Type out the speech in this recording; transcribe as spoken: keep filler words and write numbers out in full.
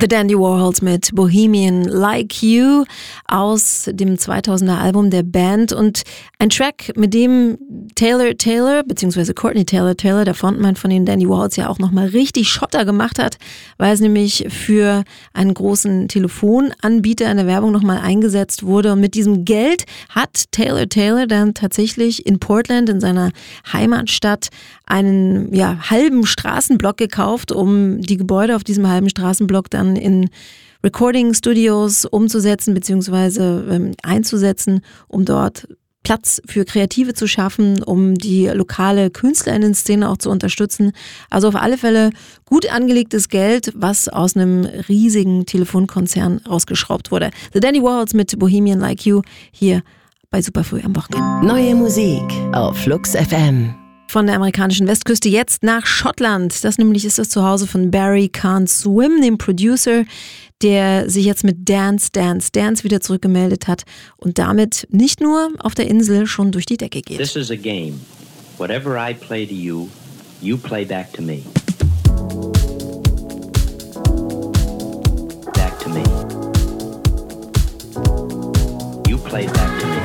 The Dandy Warhols mit Bohemian Like You aus dem zweitausender Album der Band und ein Track, mit dem Taylor Taylor bzw. Courtney Taylor Taylor, der Frontmann von den Dandy Warhols, ja auch nochmal richtig Schotter gemacht hat, weil es nämlich für einen großen Telefonanbieter in der Werbung nochmal eingesetzt wurde. Und mit diesem Geld hat Taylor Taylor dann tatsächlich in Portland, in seiner Heimatstadt, einen ja, halben Straßenblock gekauft, um die Gebäude auf diesem halben Straßenblock dann in Recording-Studios umzusetzen bzw. ähm, einzusetzen, um dort Platz für Kreative zu schaffen, um die lokale KünstlerInnen-Szene auch zu unterstützen. Also auf alle Fälle gut angelegtes Geld, was aus einem riesigen Telefonkonzern rausgeschraubt wurde. The Dandy Warhols mit Bohemian Like You hier bei Superfrüh am Wochenende. Neue Musik auf Flux F M. Von der amerikanischen Westküste jetzt nach Schottland. Das nämlich ist das Zuhause von Barry Can't Swim, dem Producer, der sich jetzt mit Dance, Dance, Dance wieder zurückgemeldet hat und damit nicht nur auf der Insel schon durch die Decke geht. This is a game. Whatever I play to you, you play back to me.